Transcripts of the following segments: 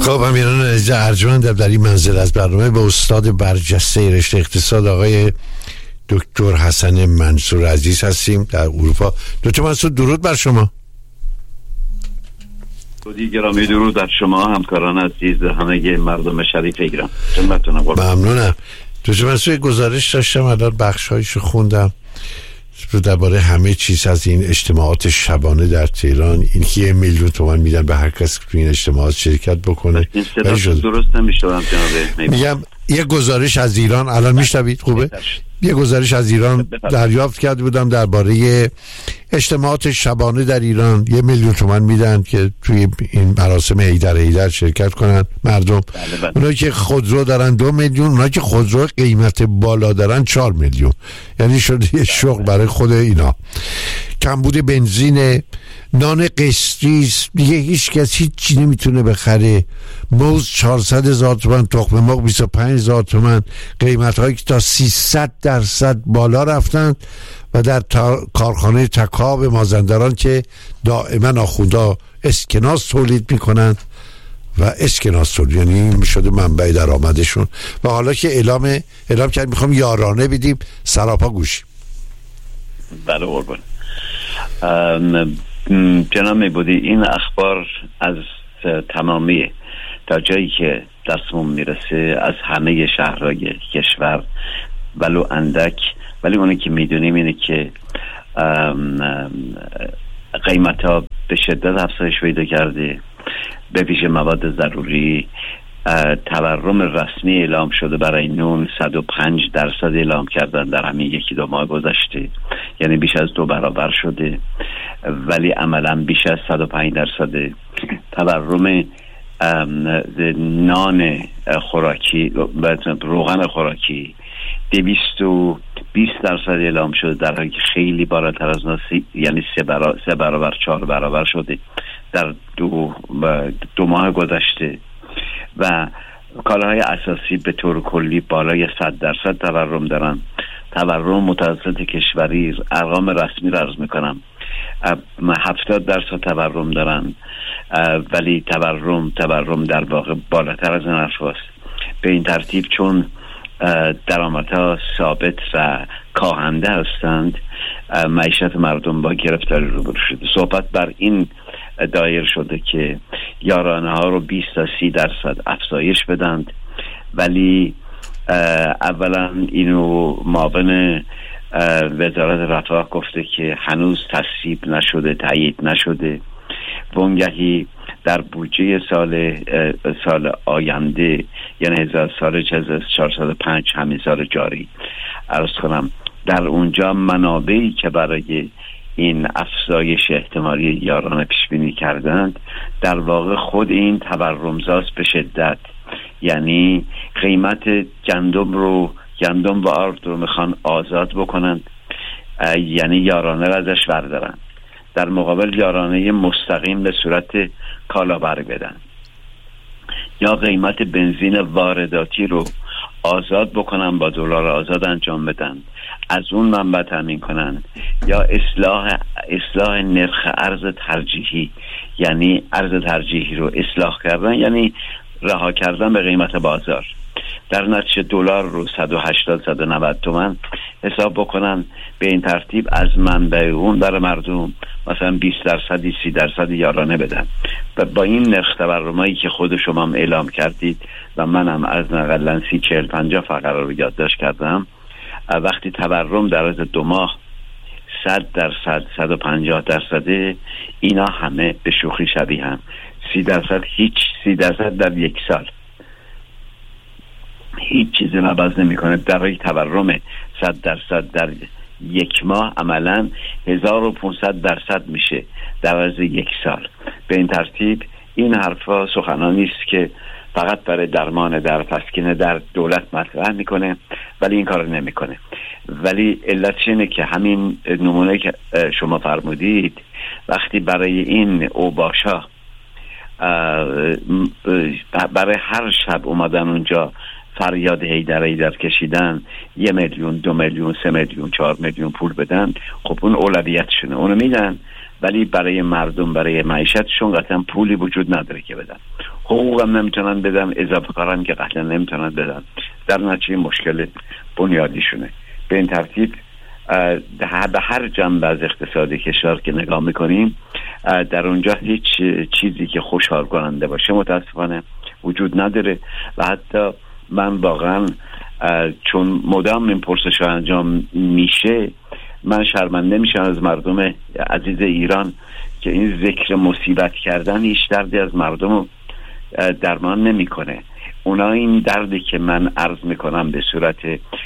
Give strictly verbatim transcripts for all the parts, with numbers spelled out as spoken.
خب امیران عزیز، ارجمند در این منزل از برنامه به استاد برجسته رشته اقتصاد آقای دکتر حسن منصور عزیز هستیم در اروپا. دکتر منصور درود بر شما. خودی گرامی درود بر شما همکاران عزیز، همه مردم شریف ایران. ممنونم. دکتر منصور گزارش داشتم الان بخشایشو خوندم درباره همه چیز از این اجتماعات شبانه در تهران، این که یه میلیون تومان میدن به هر کس که تو این اجتماعات شرکت بکنه. این صدا درست نمیشتم جنابه. میگم یه گزارش از ایران الان میشنوید خوبه؟ یه گزارش از ایران دریافت کرده بودم درباره اجتماعات شبانه در ایران، یه میلیون تومان میدن که توی این مراسم هیدر هیدر شرکت کنن مردم. اونایی که خودرو دارن دو میلیون، اونایی که خودرو قیمت بالا دارن چهار میلیون. یعنی شده یه شغل برای خود اینا. کمبود بنزین، نان قشریست، دیگه هیچ کس هیچی نمیتونه بخره. موز چهارصد هزار تومان، تخم مرغ بیست و پنج هزار تومان، قیمت هایی که تا سیصد درصد بالا رفتن. و در تا... کارخانه تکاب مازندران که دائما آخوندا اسکناس تولید میکنند و اسکناس تولید یعنی میشده منبع درآمدشون، و حالا که اعلام اعلام کرد میخوام یارانه بدیم، سراپا گوشی. بله قربان. جناب میبودی این اخبار از تمامی تا جایی که دستمون میرسه از همه شهرهای کشور ولو اندک، ولی اونی که میدونیم اینه که قیمت ها به شدت افزایش پیدا کرده. به ویژه مواد ضروری تورم رسمی اعلام شده برای نون، صد و پنج درصد اعلام کردن در همین یکی دو ماه گذشته، یعنی بیش از دو برابر شده، ولی عملا بیش از صد و پنج درصد تورم نان خوراکی، روغن خوراکی دویست و بیست درصد اعلام شده، در حالی که خیلی بالاتر از ناسی، یعنی سه برابر, سه برابر چهار برابر شده در دو, دو ماه گذشته. و کالاهای اساسی به طور کلی بالای صد درصد تورم دارن. تورم متوسط کشوری، ارقام رسمی رو عرض میکنم، هفتاد درصد تورم دارن، ولی تورم تورم در واقع بالاتر از این حرف هست. به این ترتیب چون درآمدها ثابت و کاهنده هستند، معیشت مردم با گرفتاری روبرو شده. صحبت بر این دایر شده که یارانه ها رو بیست تا سی درصد افزایش بدند، ولی اولا اینو معاون وزارت رفاه گفته که هنوز تصویب نشده، تایید نشده. وانگهی در بودجه سال سال آینده، یعنی هزار سال چهارصد و پنج همین سال جاری عرض کنم، در اونجا منابعی که برای این افزایش احتمالی یارانه پیش بینی کردند در واقع خود این تورمزاست به شدت. یعنی قیمت گندم رو گندم و آرد رو میخوان آزاد بکنند، یعنی یارانه رو ازش بردارن، در مقابل یارانه مستقیم به صورت کالابر بدن، یا قیمت بنزین وارداتی رو آزاد بکنن، با دلار آزاد انجام بدن، از اون منبع تامین کنن، یا اصلاح اصلاح نرخ ارز ترجیحی، یعنی ارز ترجیحی رو اصلاح کردن، یعنی رها کردن به قیمت بازار. در نتیجه دلار رو صد و هشتاد صد و نود تومان حساب بکنن، به این ترتیب از منبع اون برای مردم مثلا بیست درصد سی درصد یارانه بدن. و با این نرخ تورمایی که خود شما هم اعلام کردید و منم از نقلن سی چهل پنجاه فقره رو یادداشت کردم، وقتی تورم در از دو ماه صد درصد صد و پنجاه درصده، اینا همه به شوخی شبیه هم. سی درصد هیچ سی درصد در یک سال هیچ چیزی نباز نمی کنه. در حالی تورم صد درصد در یک ماه عملا هزار و پانصد درصد میشه در عرض یک سال. به این ترتیب این حرفا سخنانی است که فقط برای درمان در تسکین در دولت مطرح میکنه، ولی این کار نمیکنه. ولی علتش اینه که همین نمونه که شما فرمودید، وقتی برای این اوباشا برای هر شب اومدن اونجا فریاد هیدر هیدر کشیدن، یه میلیون دو میلیون سه میلیون چهار میلیون پول بدن، خب اون اولویتشونه، اونو میدن، ولی برای مردم، برای معیشتشون قطعا پولی وجود نداره که بدن. حقوقم نمیتونن بدن، اضافه کارم که قطعا نمیتونن بدن، در نتیجه مشکل بنیادیشونه. به این ترتیب به هر جنبه از اقتصاد کشور که نگاه میکنیم در اونجا هیچ چیزی که خوشحال کننده باشه متاسفانه وجود نداره. و حتی من واقعا چون مدام این پرسش انجام میشه من شرمنده میشم از مردم عزیز ایران که این ذکر مصیبت کردن هیچ دردی از مردم درمان نمیکنه. اونا این دردی که من عرض میکنم به صورت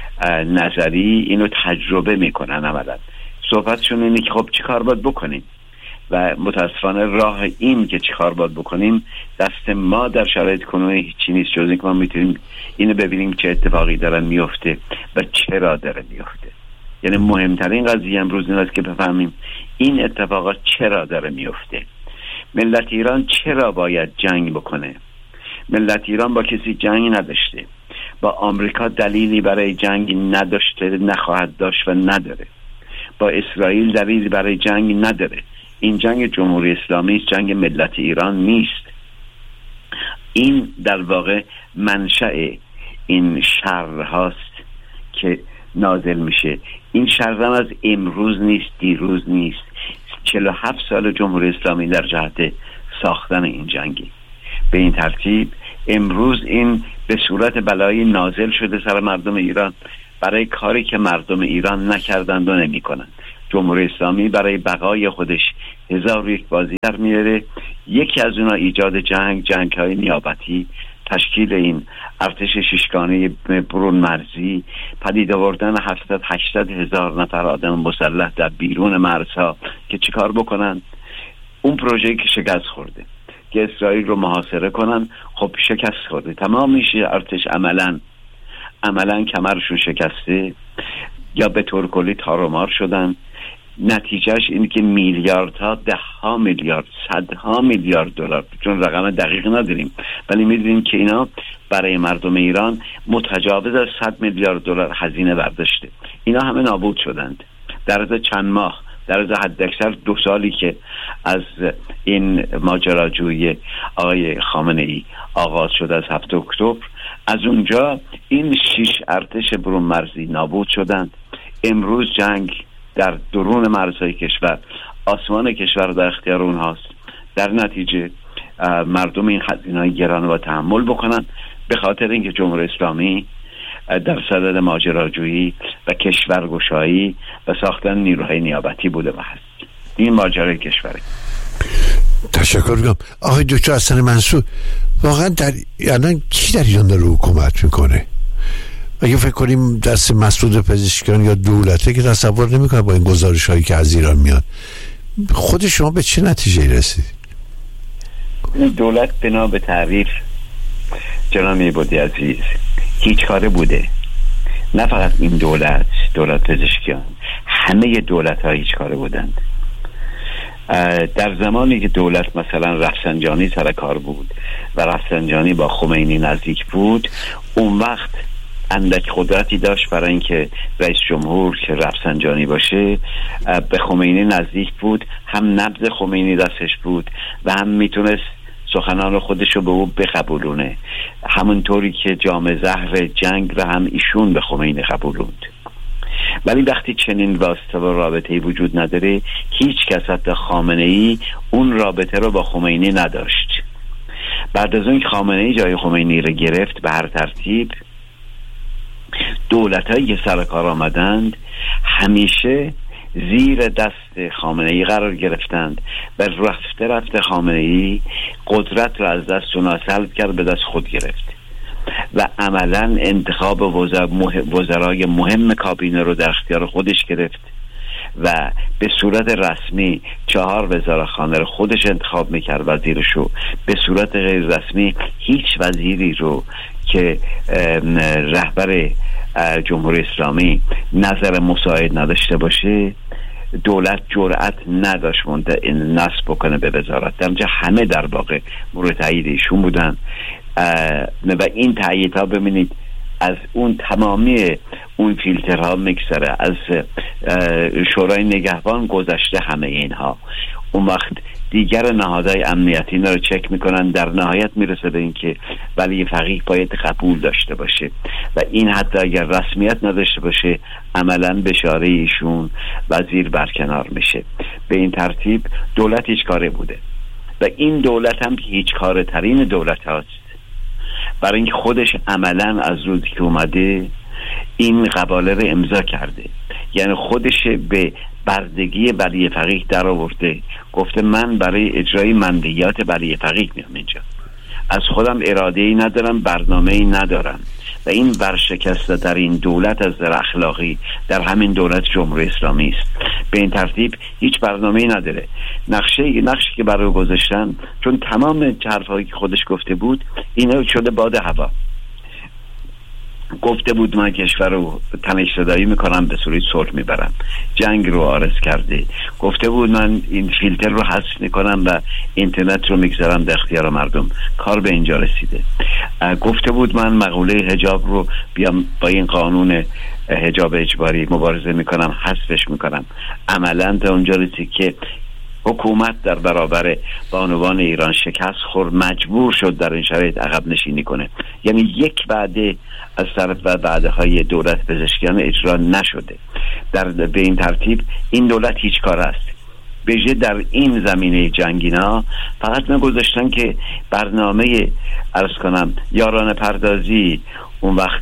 نظری اینو تجربه میکنن عملا. صحبتشون اینه که خب چی کار باید بکنیم و متاسفانه راه این که چی کار باید بکنیم دست ما در شرایط کنونی هیچی نیست جز اینکه ما میتونیم اینو ببینیم چه اتفاقی داره میفته و چرا داره میفته. یعنی مهمترین قضیه امروز این است که بفهمیم این اتفاقات چرا داره میفته. ملت ایران چرا باید جنگ بکنه؟ ملت ایران با کسی جنگ نداشته، با آمریکا دلیلی برای جنگ نداشته، نخواهد داشت و نداره. با اسرائیل دلیلی برای جنگ نداره. این جنگ جمهوری اسلامی است، جنگ ملت ایران نیست. این در واقع منشأ این شر هاست که نازل میشه. این شر هم از امروز نیست، دیروز نیست. چهل و هفت سال جمهوری اسلامی در جهت ساختن این جنگی. به این ترتیب امروز این به صورت بلایی نازل شده سر مردم ایران برای کاری که مردم ایران نکردند و نمی کنند. جمهوری اسلامی برای بقای خودش هزار و یک بازی در میاره. یکی از اونا ایجاد جنگ، جنگ های نیابتی، تشکیل این ارتش ششگانه برون مرزی، پدید آوردن هفتصد هشتصد هزار نفر آدم مسلح در بیرون مرزها که چیکار بکنن. اون پروژه‌ای که شکست خورده که اسرائیل رو محاصره کنن، خب شکست خورده. تمام میشه ارتش عملا عملا کمرشون شکسته یا به طور کلی تار و مار شدن. نتیجهش اینه که میلیاردها، ده ها میلیارد، صدها میلیارد دلار، چون رقم دقیق نداریم ولی میدونیم که اینا برای مردم ایران متجاوز از صد میلیارد دلار هزینه برداشته. اینا همه نابود شدند در از چند ماه، در از حد اکثر دو سالی که از این ماجراجویی آقای خامنه ای آغاز شد از هفتم اکتبر. از اونجا این شش ارتش برون مرزی نابود شدند. امروز جنگ در درون مرزهای کشور، آسمان کشور در اختیار اونهاست. در نتیجه مردم این هزینه‌های گران رو تحمل بکنن به خاطر اینکه جمهوری اسلامی در صدد ماجراجویی و کشورگشایی و ساختن نیروهای نیابتی بوده و هست. این ماجرای کشوره. تشکر میکنم. آقای دکتر حسن منصور، واقعا در الان کی در ایران داره حکومت میکنه؟ اگه فکر کنیم دست مسعود پزشکیان یا دولته که تصور نمیکنه با این گزارش هایی که از ایران میاد، خود شما به چه نتیجه رسید؟ دولت بنا به تعریف جناب میبودی عزیز هیچ کاره بوده. نه فقط این دولت، دولت پزشکیان، همه دولت ها هیچ کاره بودند. در زمانی که دولت مثلا رفسنجانی سر کار بود و رفسنجانی با خمینی نزدیک بود، اون وقت اندک قدرتی داشت برای اینکه رئیس جمهور که رفسنجانی باشه به خمینی نزدیک بود، هم نبض خمینی دستش بود و هم میتونست سخنان خودش رو به او بقبولونه، همونطوری که جام زهر جنگ رو هم ایشون به خمینی قبولوند. ولی وقتی چنین واسطه و رابطه‌ای وجود نداره، هیچ کس حتی خامنه‌ای اون رابطه رو با خمینی نداشت. بعد از اون که خامنه‌ای جای خمینی رو گرفت به هر ترتیب، دولت‌هایی که سر کار آمدند همیشه زیر دست خامنه‌ای قرار گرفتند و رفته رفته خامنه‌ای قدرت را از دست اونا سلب کرد، به دست خود گرفت و عملا انتخاب وزرای مهم کابینه رو در اختیار خودش گرفت و به صورت رسمی چهار وزارتخانه رو خودش انتخاب میکرد وزیرشو، به صورت غیر رسمی هیچ وزیری رو که رهبر جمهوری اسلامی نظر مساعد نداشته باشه دولت جرأت نداشت نصب بکنه به وزارت. در اینجا همه در واقع مورد تایید ایشون بودن و این تاییدها ببینید از اون تمامی اون فیلترها میگذره، از شورای نگهبان گذشته همه اینها. اون وقت دیگر نهادهای امنیتی اینا رو چک میکنن. در نهایت میرسه به این که ولی فقیه باید قبول داشته باشه و این حتی اگر رسمیت نداشته باشه عملا بشاره ایشون وزیر برکنار میشه. به این ترتیب دولت هیچ کاره بوده و این دولت هم هیچ کاره ترین دولت هاست، برای اینکه خودش عملا از روزی که اومده این قباله رو امضا کرده، یعنی خودش به بردگی ولی فقیه در آورده، گفته من برای اجرای مندیات ولی فقیه میام اینجا، از خودم اراده ای ندارم، برنامه ای ندارم و این ورشکسته در این دولت از در اخلاقی در همین دولت جمهوری اسلامی است. به این ترتیب هیچ برنامه ای نداره. نقشه نقشی که برای گذاشتن، چون تمام حرفایی که خودش گفته بود اینا شده باد هوا. گفته بود من کشور رو تنش زدایی میکنم، به صورت صلح میبرم، جنگ رو آرز کرده. گفته بود من این فیلتر رو حذف میکنم و اینترنت رو میگذارم در اختیار مردم. کار به اینجا رسیده. گفته بود من مقوله حجاب رو بیام با این قانون حجاب اجباری مبارزه میکنم، حذفش میکنم. عملا تا اونجا رسید که حکومت در برابر بانوان ایران شکست خورد، مجبور شد در این شرایط عقب نشینی کنه. یعنی یک وعده از طرف و وعده های دولت پزشکیان اجرا نشده. در به این ترتیب این دولت هیچ کار است. بجه در این زمینه جنگینا فقط نگذاشتن که برنامه عرض کنم یاران پردازی، اون وقت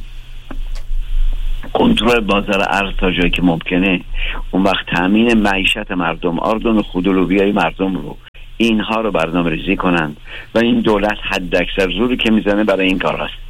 کنترل بازار ارز تا جایی که ممکنه، اون وقت تامین معیشت مردم، آردن خودلوبیای مردم رو، اینها رو برنامه ریزی کنند و این دولت حد اکثر زوری که میزنه برای این کار هست.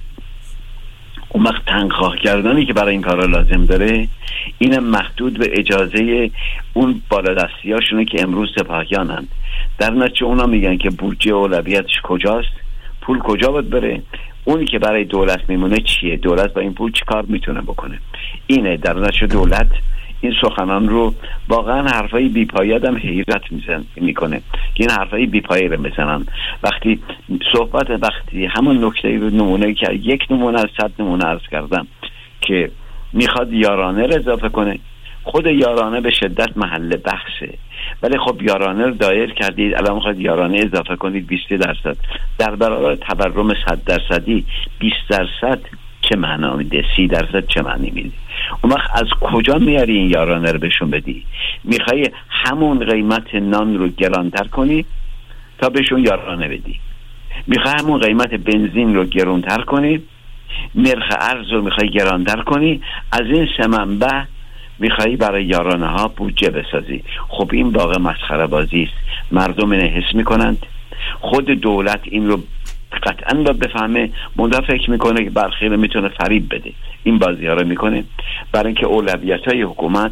اون وقت تنخواه کردنی که برای این کار لازم داره این محدود به اجازه اون بالادستی هاشونه که امروز سپاهیانند. در نتیجه اونا میگن که بودجه اولویتش کجاست، پول کجا باید بره، اونی که برای دولت میمونه چیه، دولت با این پول چی کار میتونه بکنه. اینه در نتیجه دولت این سخنان رو واقعا حرفای بی‌پایه آدم حیرت میزن میکنه که این حرفای بی‌پایه رو میزنن. وقتی صحبت وقتی همون نکته رو نمونه که یک نمونه از صد نمونه عرض کردم که میخواد یارانه رو اضافه کنه، خود یارانه به شدت محل بحثه، ولی خب یارانه رو دایر کردید، الان میخواد یارانه اضافه کنید بیست درصد در برابر تورم صد درصدی. بیست درصد چه معنا میده؟ سی درصد چه معنی میده؟ اون وقت از کجا میاری این یارانه رو بهشون بدی؟ میخوای همون قیمت نان رو گرانتر کنی تا بهشون یارانه بدی، میخوای همون قیمت بنزین رو گرانتر کنی، نرخ ارز رو میخوای گرانتر کنی، از این سه منبع میخوایی برای یارانه ها بودجه بسازی. خب این واقع مسخره بازی است. مردم اینو حس میکنند، خود دولت این رو قطعا باید بفهمه، منتها فکر میکنه که برخیره میتونه فریب بده، این بازی ها رو میکنه برای اینکه اولویت های حکومت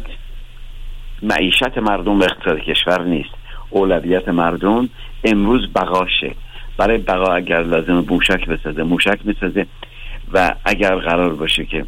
معیشت مردم و اقتصاد کشور نیست. اولویت مردم امروز بقاشه. برای بقا اگر لازم موشک بسازه موشک میسازه و اگر قرار باشه که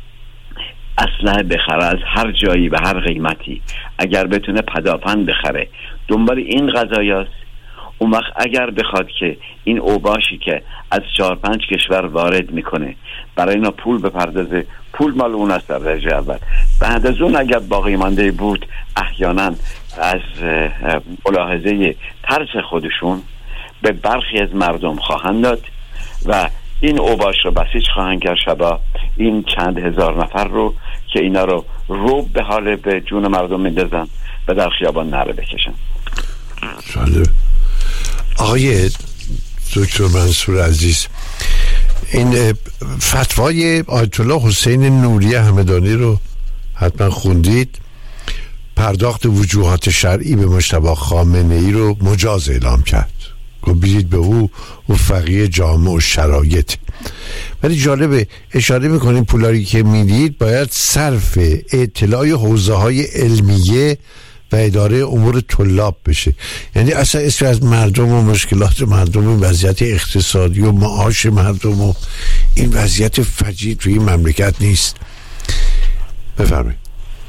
اسلحه بخره از هر جایی به هر قیمتی، اگر بتونه پدافند بخره، دنبال این قضایاست. اون وقت اگر بخواد که این اوباشی که از چهار پنج کشور وارد میکنه برای اینا پول بپردازه، پول مال اون است در درجه اول. بعد از اون اگر باقی مانده بود احیانا از ملاحظه ترس خودشون به برخی از مردم خواهند داد و این اوباش رو بسیج خواهند کرد، شبا این چند هزار نفر رو که اینا رو روب به حال به جون مردم میندازن و در خیابان نره بکشن. جالب. آقای دکتر منصور عزیز، این فتوای آیت الله حسین نوری همدانی رو حتما خوندید. پرداخت وجوهات شرعی به مجتبی خامنه ای رو مجاز اعلام کرد، گفت برید به او و فقیه جامع و شرایط. ولی جالبه اشاره میکنیم پولاری که میدید باید صرف اطلاع حوزه های علمیه و اداره امور طلاب بشه. یعنی اصلا اسم از مردم و مشکلات مردم و وضعیت اقتصادی و معاش مردم و این وضعیت فجیع توی این مملکت نیست. بفرمایید.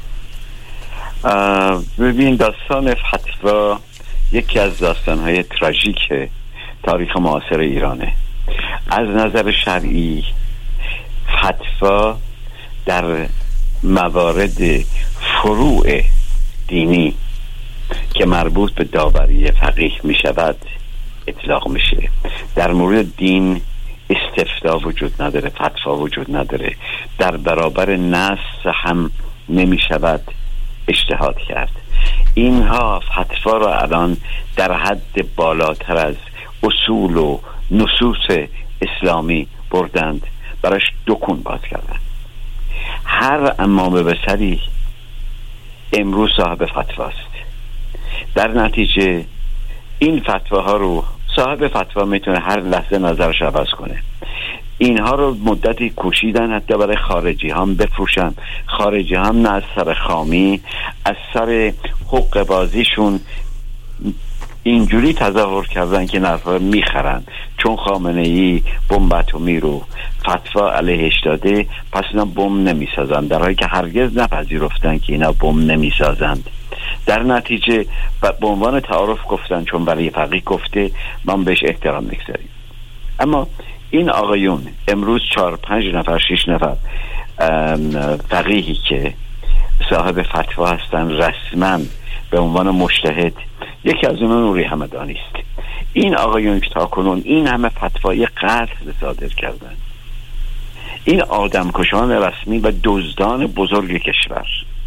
ببین داستان فتوا یکی از داستان‌های تراژیک تاریخ معاصر ایرانه. از نظر شرعی فتوا در موارد فروع دینی که مربوط به داوری فقیه می شود اطلاق میشه. در مورد دین استفتاء وجود نداره، فتوا وجود نداره. در برابر نص هم نمی شود اجتهاد کرد. اینها فتوا را الان در حد بالاتر از اصول و نصوص اسلامی بردند، براش دکون باز کردند. هر امام بسری امروز صاحب فتواست. در نتیجه این فتواها رو صاحب فتوا میتونه هر لحظه نظرش عوض کنه. اینها رو مدتی کوشیدن حتی برای خارجی هم بفروشن. خارجی هم نه از سر خامی، از سر حق بازیشون اینجوری تظاهر کردن که نفر میخرن، چون خامنه ای بمب اتمی رو فتوا علیهش داده پس اینا بمب نمیسازن، در حالی که هرگز نپذیرفتن که اینا بمب نمیسازند. در نتیجه به عنوان تعارف گفتن چون برای فقیه گفته من بهش احترام میگذاریم. اما این آقایون امروز چهار پنج نفر شش نفر فقیهی که صاحب فتوا هستن رسما به عنوان مجتهد، یکی از اونها نوری همدانی است. این آقایون که تاکنون این همه فتوای قتل صادر کردن، این آدمکشان رسمی و دزدان بزرگ کشور،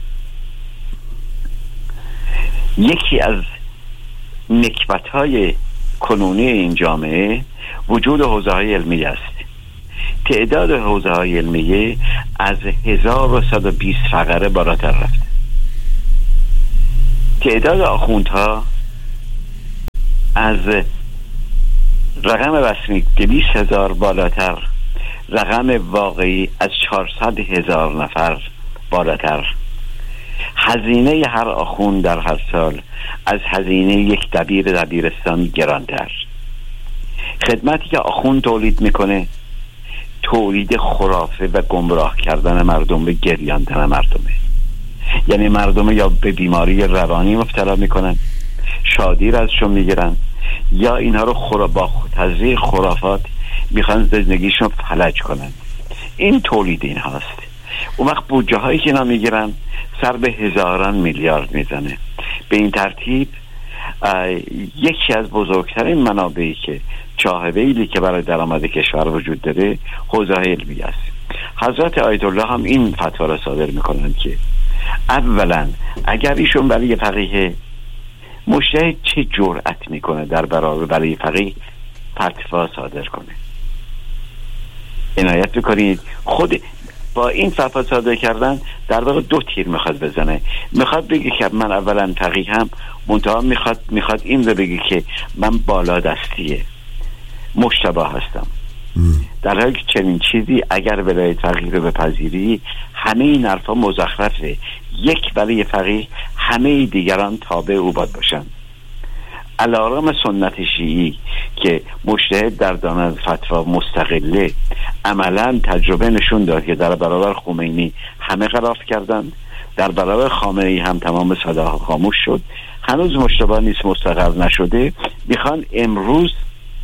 یکی از نکبت‌های کنونی این جامعه وجود حوزه‌های علمی است. تعداد حوزه‌های علمیه از هزار و صد و بیست فقره بالاتر رفته. تعداد آخوندها از رقم رسمی دویست هزار بالاتر، رقم واقعی از چهارصد هزار نفر بالاتر. هزینه هر آخوند در هر سال از هزینه یک دبیر دبیرستان گرانتر. خدمتی که آخوند تولید میکنه تولید خرافه و گمراه کردن مردم، به گریاندن مردمه. یعنی مردم یا به بیماری روانی مبتلا میکنن، شادی را ازشون میگیرن، یا اینها رو خورا با تزریق خرافات میخوان زندگیشون فلج کنن. این تولید این هاست. اون وقت بودجه هایی که اینا میگیرن سر به هزاران میلیارد میزنه. به این ترتیب یکی از بزرگترین منابعی که چاهویلی که برای درآمد کشور وجود داره حوزه علمی است. حضرت آیت الله هم این فتوا را صادر میکنند که اولا اگر ایشون برای فقیه مجتهد چه جرأت میکنه در برابر برای فقیه فتوا صادر کنه؟ عنایت بکنید خود با این فتوا صادر کردن در واقع دو تیر میخواد بزنه. میخواد بگه که من اولا فقیه هم، منتها میخواد میخواد این رو بگه که من بالا دستیه مشتبه هستم. در حالی که چنین چیزی اگر ولایت فقیه رو بپذیری همه این حرفا مزخرفه. یک ولی فقیه همه دیگران تابع او باید باشن. علارغم سنت شیعی که مجتهد در دادن فتوا مستقله، عملا تجربه نشون داد که در برابر خمینی همه خلاف کردند، در برابر خامنه ای هم تمام صداها خاموش شد. هنوز مشتبه نیست، مستقر نشده. میخوان امروز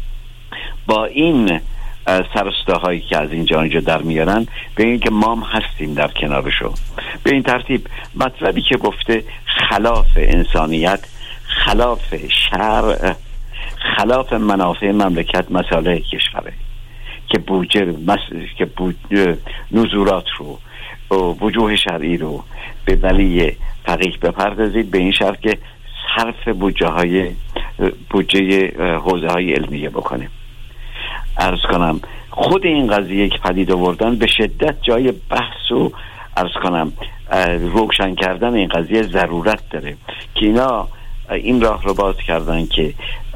با این سرستاهایی که از اینجا اینجا در میارن به این که ما هم هستیم در کنارشو. به این ترتیب مطلبی که گفته خلاف انسانیت، خلاف شرع، خلاف منافع مملکت، مسائل کشوره که بودجه مس... که بودجه نزورات رو وجوه شرعی رو به ولی فقیه بپردازید، به این شرط که صرف بودجه های بودجه حوزه های علمیه بکنیم. عرض کنم خود این قضیه که پدید آوردن به شدت جای بحث و عرض کنم روشن کردن این قضیه ضرورت داره که اینا این راه رو باز کردن که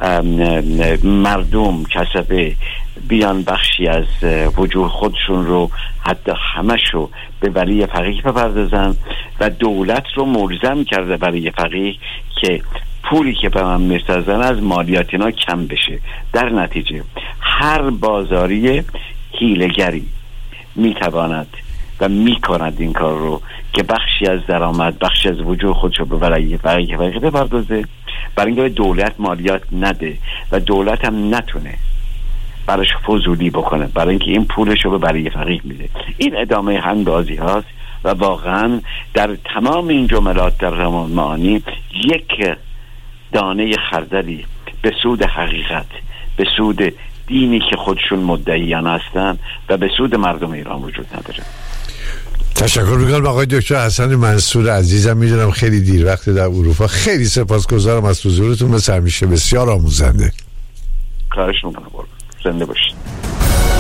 مردم کسبه بیان بخشی از وجوه خودشون رو حتی همش رو به ولی فقیه بپردازن و دولت رو ملزم کرده برای فقیه که پولی که به من میرسازن از مالیات اینا کم بشه. در نتیجه هر بازاری حیله‌گری میتواند و میکند این کار رو که بخشی از درآمد، بخشی از وجوه خودش رو به ولی فقیه بپردازه، برای اینکه دولت مالیات نده و دولت هم نتونه براش فضولی بکنه، برای اینکه این پولش رو به ولی فقیه میده. این ادامه هندبازی هاست و واقعا در تمام این جملات در زمان معانی یک دانه خردلی به سود حقیقت، به سود دینی که خودشون مدعیان هستن و به سود مردم ایران وجود نداره. تشکر میکنم آقای دکتر حسن منصور عزیزم. میدونم خیلی دیر وقت در اروپا. خیلی سپاسگزارم از حضورتون، مثل همیشه بسیار آموزنده. کارش میکنم. زنده باشید.